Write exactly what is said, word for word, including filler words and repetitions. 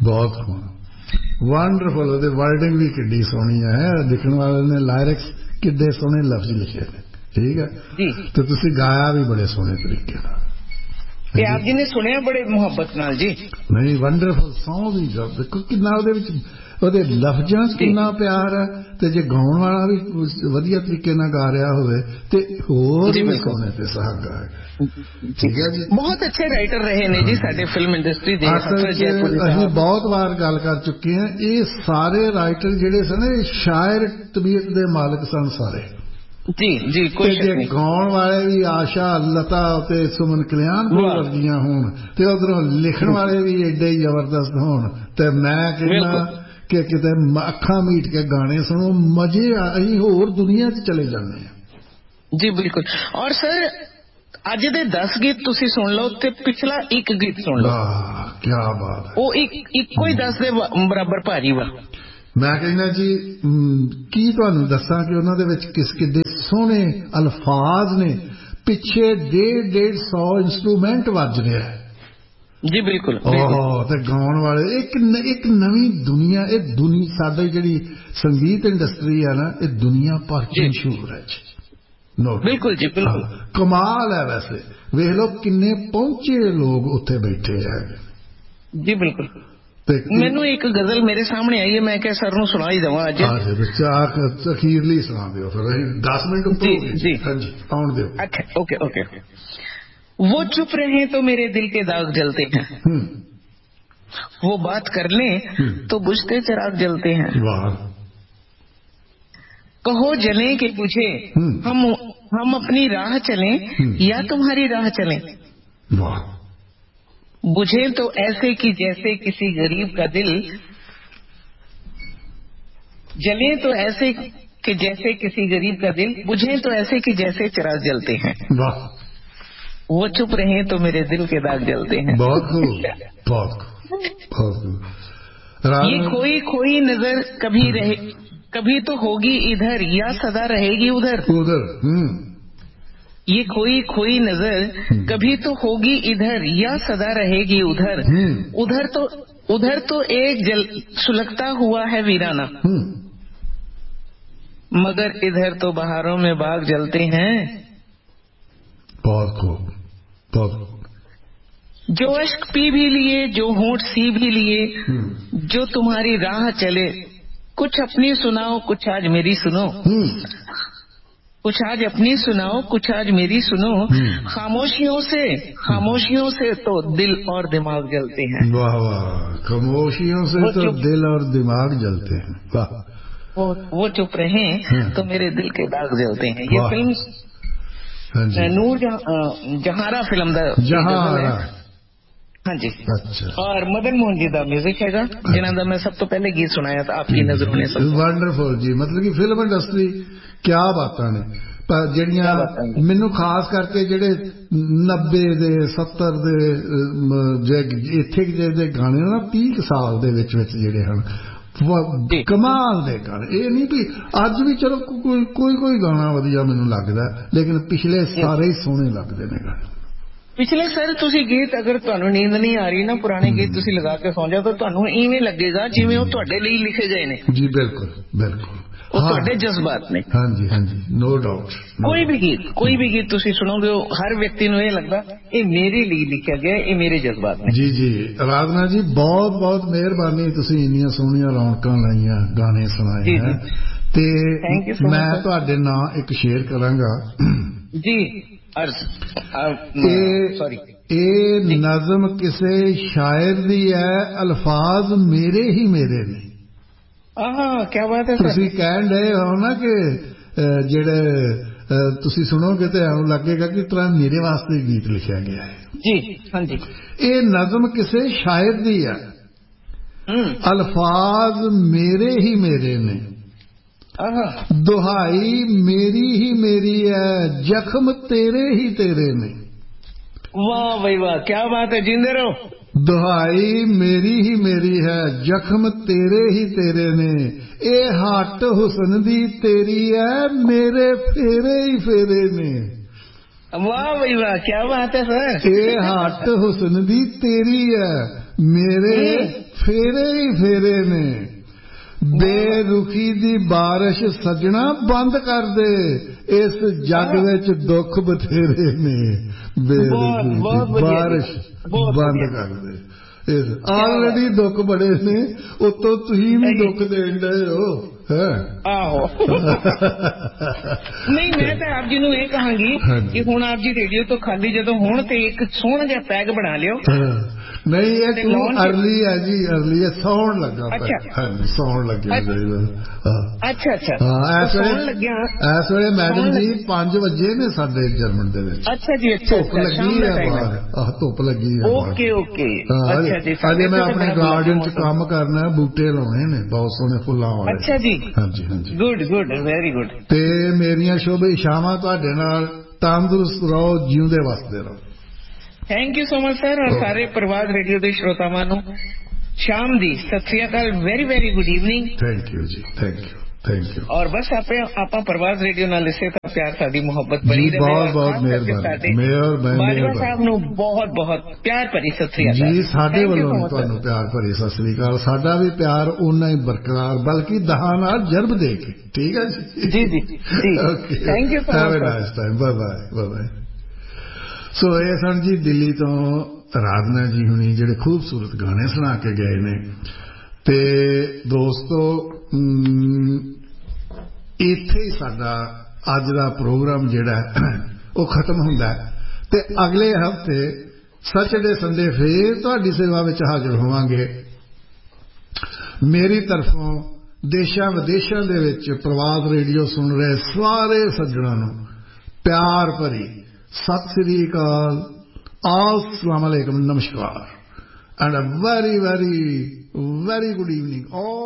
बहुत wonderful, wording भी किड्डी सोहनी है, लिखण वाले ने लायरिक्स किड्डे सोहने लफ्ज लिखे ने, ठीक है जी। तो तुसी गाया भी बड़े सोहने तरीके नाल, ते आप जी ने सुनिया बड़े मुहब्बत नाल जी। नहीं वंडरफुल सॉन्ग भी देखो किन्ना ਉਹਦੇ ਵਿੱਚ ਉਹਦੇ ਲਫ਼ਜ਼ਾਂ 'ਚ ਕਿੰਨਾ ਪਿਆਰ ਹੈ, ਤੇ ਜੇ ਗਾਉਣ ਵਾਲਾ ਵੀ ਵਧੀਆ ਤਰੀਕੇ ਨਾਲ ਗਾ ਰਿਹਾ ਹੋਵੇ ਤੇ ਹੋਰ ਵੀ ਸੋਹਣੇ ਤੇ ਸੁਹਾਗਾ ਹੈ। ਠੀਕ ਹੈ ਜੀ, ਬਹੁਤ ਅੱਛੇ ਰਾਈਟਰ ਰਹੇ ਨੇ ਜੀ ਸਾਡੇ ਫਿਲਮ ਇੰਡਸਟਰੀ ਦੇ। ਅਸੀਂ ਬਹੁਤ ਵਾਰ ਗੱਲ ਕਰ ਚੁੱਕੇ ਹਾਂ, ਇਹ ਸਾਰੇ ਰਾਈਟਰ ਜਿਹੜੇ ਸਨ ਇਹ ਸ਼ਾਇਰ ਤਬੀਅਤ ਦੇ ਮਾਲਕ ਸਨ ਸਾਰੇ ਜੀ ਜੀ। ਕੋਈ ਜੇ ਗਾਉਣ ਵਾਲੇ ਵੀ ਆਸ਼ਾ ਲਤਾ ਤੇ ਸੁਮਨ ਕਲਿਆਣ ਵਰਗੀਆਂ ਹੋਣ ਤੇ ਉਧਰੋਂ ਲਿਖਣ ਵਾਲੇ ਵੀ ਏਡੇ ਹੀ ਜ਼ਬਰਦਸਤ ਹੋਣ, ਤੇ ਮੈਂ ਕਹਿੰਦਾ ਕਿ ਕਿਤੇ ਅੱਖਾਂ ਮੀਟ ਕੇ ਗਾਣੇ ਸੁਣੋ, ਮਜ਼ੇ ਅਸੀਂ ਹੋਰ ਦੁਨੀਆ 'ਚ ਚਲੇ ਜਾਂਦੇ ਹਾਂ ਜੀ। ਬਿਲਕੁਲ। ਔਰ ਸਰ ਅੱਜ ਦੇ ਦਸ ਗੀਤ ਤੁਸੀਂ ਸੁਣ ਲਓ ਤੇ ਪਿਛਲਾ ਇੱਕ ਗੀਤ ਸੁਣ ਲਓ, ਕੀ ਬਾਤ ਹੈ, ਉਹ ਇੱਕ ਇੱਕੋ ਹੀ ਦਸ ਦੇ ਬਰਾਬਰ ਭਾਰੀ ਵਾ। ਮੈਂ ਕਹਿੰਦਾ ਜੀ ਕੀ ਤੁਹਾਨੂੰ ਦੱਸਾਂ ਕਿ ਉਹਨਾਂ ਦੇ ਵਿੱਚ ਕਿਸ ਕਿੱਡੇ ਸੋਹਣੇ ਅਲਫਾਜ਼ ਨੇ, ਪਿੱਛੇ ਡੇਢ ਡੇਢ ਸੌ ਇੰਸਟਰੂਮੈਂਟ ਵੱਜ ਰਿਹਾ ਹੈ ਜੀ। ਬਿਲਕੁਲ। ਉਹ ਤੇ ਗਾਉਣ ਵਾਲੇ ਇੱਕ ਇੱਕ ਨਵੀਂ ਦੁਨੀਆ, ਇਹ ਦੁਨੀਆ ਸਾਡੀ ਜਿਹੜੀ ਸੰਗੀਤ ਇੰਡਸਟਰੀ ਹੈ ਨਾ, ਇਹ ਦੁਨੀਆ ਭਰ 'ਚ ਮਸ਼ਹੂਰ ਹੈ ਜੀ। ਬਿਲਕੁਲ ਜੀ ਬਿਲਕੁਲ, ਕਮਾਲ ਹੈ। ਵੈਸੇ ਵੇਖ ਲਓ ਕਿੰਨੇ ਪਹੁੰਚੇ ਲੋਕ ਉੱਥੇ ਬੈਠੇ ਹੈ ਜੀ। ਬਿਲਕੁਲ। ਮੈਨੂੰ ਇੱਕ ਗਜ਼ਲ ਮੇਰੇ ਸਾਹਮਣੇ ਆਈ ਹੈ, ਮੈਂ ਕਿਹਾ ਸਰ ਨੂੰ ਸੁਣਾ ਹੀ ਦੇਵਾਂ ਅੱਜ। ਅਖੀਰਲੀ ਸੁਣਾ ਦਿਓ ਫਿਰ, ਦਸ ਮਿੰਟ ਉੱਪਰ ਹੋ ਗਏ ਜੀ। ਹਾਂਜੀ ਆਉਣ ਦਿਓ। ਅੱਛਾ ਓਕੇ ਓਕੇ। वो चुप रहे तो मेरे दिल के दाग जलते हैं, वो बात कर लें तो बुझते चिराग जलते हैं, कहो जले कि बुझे हम हम अपनी राह चलें या तुम्हारी राह चलें, बुझे तो ऐसे कि जैसे किसी गरीब का दिल, जले तो ऐसे कि जैसे किसी गरीब का दिल, बुझे तो ऐसे कि जैसे चिराग जलते हैं, वो चुप रहे तो मेरे दिल के दाग जलते हैं। बहुत खूब, बहुत खूब। ये कोई खोई नजर कभी रहे, कभी तो होगी इधर या सदा रहेगी उधर, उधर। ये कोई खोई नजर कभी तो होगी इधर या सदा रहेगी उधर, उधर तो उधर तो एक जल सुलगता हुआ है वीराना, मगर इधर तो बहारों में बाग जलते हैं। बहुत खूब, बहुत खूब। जो अश्क पी भी लिए, जो होंठ सी भी लिए, जो तुम्हारी राह चले, कुछ अपनी सुनाओ कुछ आज मेरी सुनो, कुछ आज अपनी सुनाओ कुछ आज मेरी सुनो, खामोशियों से खामोशियों से तो दिल और दिमाग जलते हैं। वाह वाह, खामोशियों से तो दिल और दिमाग जलते हैं। वाह। वो वो चुप रहे तो मेरे दिल के दाग जलते हैं। ये फिल्म नूर जहारा फिल्म दा जहारा, हाँ जी। अच्छा। और मदन मोहन जी का म्यूजिक है जिन्हों का मैं सब तो पहले गीत सुनाया था आपकी नजरों ने। वंडरफुल जी, मतलब कि फिल्म इंडस्ट्री क्या बातां ने ਜਿਹੜੀਆਂ ਮੈਨੂੰ ਖਾਸ ਕਰਕੇ ਜਿਹੜੇ ਨੱਬੇ ਦੇ ਸੱਤਰ ਦੇ ਇੱਥੇ ਜਿਹੜੇ ਗਾਣੇ ਨਾ ਤੀਹ ਸਾਲ ਦੇ ਵਿੱਚ ਵਿੱਚ ਜਿਹੜੇ ਹਨ ਕਮਾਲ ਦੇ ਗਾਣੇ। ਇਹ ਨਹੀਂ ਵੀ ਅੱਜ ਵੀ ਚਲੋ ਕੋਈ ਕੋਈ ਕੋਈ ਗਾਣਾ ਵਧੀਆ ਮੈਨੂੰ ਲੱਗਦਾ, ਲੇਕਿਨ ਪਿਛਲੇ ਸਾਰੇ ਹੀ ਸੋਹਣੇ ਲੱਗਦੇ ਨੇ ਗਾਣੇ। ਪਿਛਲੇ ਸਰ ਤੁਸੀਂ ਗੀਤ ਅਗਰ ਤੁਹਾਨੂੰ ਨੀਂਦ ਨਹੀਂ ਆ ਰਹੀ ਨਾ, ਪੁਰਾਣੇ ਗੀਤ ਤੁਸੀਂ ਲਗਾ ਕੇ ਸੌਂ ਜਾਓ ਤਾਂ ਤੁਹਾਨੂੰ ਇਵੇਂ ਲੱਗੇਗਾ ਜਿਵੇਂ ਉਹ ਤੁਹਾਡੇ ਲਈ ਲਿਖੇ ਗਏ ਨੇ। ਜੀ ਬਿਲਕੁਲ ਬਿਲਕੁਲ, ਉਹ ਤੁਹਾਡੇ ਜਜ਼ਬਾਤ ਨੇ। ਹਾਂਜੀ ਹਾਂਜੀ, ਨੋ ਡਾਊਟ। ਕੋਈ ਵੀ ਗੀਤ ਕੋਈ ਵੀ ਗੀਤ ਤੁਸੀਂ ਸੁਣੋਗੇ ਹਰ ਵਿਅਕਤੀ ਨੂੰ ਇਹ ਲੱਗਦਾ ਇਹ ਮੇਰੇ ਲਈ ਲਿਖਿਆ ਗਿਆ, ਇਹ ਮੇਰੇ ਜਜ਼ਬਾਤ ਨੇ। ਜੀ ਜੀ ਅਰਾਧਨਾ ਜੀ, ਬਹੁਤ ਬਹੁਤ ਮਿਹਰਬਾਨੀ, ਤੁਸੀਂ ਇੰਨੀਆਂ ਸੋਹਣੀਆਂ ਰੌਣਕਾਂ ਲਾਈਆਂ, ਗਾਣੇ ਸੁਣਾਏ ਹੈ, ਤੇ ਮੈਂ ਤੁਹਾਡੇ ਨਾਂ ਇੱਕ ਸ਼ੇਅਰ ਕਰਾਂਗਾ ਜੀ। ਸੌਰੀ, ਇਹ ਨਜ਼ਮ ਕਿਸੇ ਸ਼ਾਇਰ ਦੀ ਹੈ, ਅਲਫਾਜ਼ ਮੇਰੇ ਹੀ ਮੇਰੇ ਨੇ। ਆਹ ਕੀ ਬਾਤ ਹੈ। ਤੁਸੀਂ ਕਹਿਣ ਡਏ ਹੋ ਨਾ ਕਿ ਜਿਹੜੇ ਤੁਸੀਂ ਸੁਣੋਗੇ ਤੇ ਐਂ ਲੱਗੇਗਾ ਕਿ ਤਰ੍ਹਾਂ ਮੇਰੇ ਵਾਸਤੇ ਗੀਤ ਲਿਖਿਆ ਗਿਆ ਹੈ। ਜੀ ਹਾਂਜੀ, ਇਹ ਨਜ਼ਮ ਕਿਸੇ ਸ਼ਾਇਰ ਦੀ ਹੈ, ਅਲਫਾਜ਼ ਮੇਰੇ ਹੀ ਮੇਰੇ ਨੇ, ਦੁਹਾਈ ਮੇਰੀ ਹੀ ਮੇਰੀ ਹੈ, ਜ਼ਖਮ ਤੇਰੇ ਹੀ ਤੇਰੇ ਨੇ। ਵਾਹ ਬਈ ਵਾਹ, ਕੀ ਬਾਤ ਹੈ, ਜਿੰਦੇ ਰਹੋ। ਦੁਹਾਈ ਮੇਰੀ ਹੀ ਮੇਰੀ ਹੈ, ਜ਼ਖਮ ਤੇਰੇ ਹੀ ਤੇਰੇ ਨੇ, ਇਹ ਹੱਟ ਹੁਸਨ ਦੀ ਤੇਰੀ ਹੈ, ਮੇਰੇ ਫੇਰੇ ਹੀ ਫੇਰੇ ਨੇ। ਵਾਹ ਬਈ ਵਾਹ, ਕੀ ਬਾਤ ਹੈ ਸਰ। ਇਹ ਹੱਟ ਹੁਸਨ ਦੀ ਤੇਰੀ ਹੈ, मेरे फेरे ही फेरे ने बेरुखी दी बारिश सजना बंद कर दे इस जग विच दुख बथेरे ने बेरुखी दी बारिश बंद कर दे ऑलरेडी दुख बड़े ने उतो तुसीं भी दुख देण दे हो आहो नहीं मैं तो आप जी नूं इह कहांगी कि हुण आप जी रेडियो तो खाली जदों होण ते एक सोहना जिहा पैग बना लिओ नहीं ये तू अर्ली है जी अर्ली है सौण लगा अच्छा हाँ जी सौण लग्या अच्छा अच्छा हाँ इस वेले इस वेले मैडम जी पांच बजे ने साडे जर्मन दे विच अच्छा जी अच्छा धुप लगी है बाहर आह धुप लगी है ओके ओके अच्छा जी अजे मैं अपने गार्डन च काम करना है बूटे लाने ने बहुत सोहने फुल्लां वाले अच्छा जी हाँ जी हाँ जी गुड गुड वेरी गुड ते मेरियां शुभ इच्छावां तुहाडे नाल तंदुरुस्त रहो जीउंदे वसदे रहो thank you so much sir और सारे प्रवाद रेडियो के श्रोतावां नूं शाम दी सत श्री अकाल very very good evening thank you ji thank you thank you और बस आपे आपा प्रवाद रेडियो नाल इसे ता प्यार साडी मोहब्बत बनी रहे बहुत बहुत मेहरबानी मेयर मैं बाजवा साहब नूं बहुत बहुत प्यार भरी सत श्री अकाल जी साडे वल्लों तुहानूं प्यार भरी सत श्री अकाल साडा भी प्यार उन्ना ही बरकरार बल्कि दहां नाल जरब दे के ठीक है जी जी जी जी okay thank you so have a nice time bye bye bye bye सो ये सन जी दिल्ली तो राधना जी हुणी जिहड़े खूबसूरत गाने सुना के गए ने ते दोस्तों इत्थे ही साडा अज दा प्रोग्राम जिहड़ा वो खत्म हुंदा है ते अगले हफ्ते सैटरडे संडे फिर तुहाडी सेवा विच हाजिर होवांगे मेरी तरफों देशां विदेशां दे विच प्रवाद रेडियो सुन रहे सारे सज्जणां नूं प्यार भरी सत श्री अकाल अस्सलाम वालेकुम नमस्कार and a very very very good evening all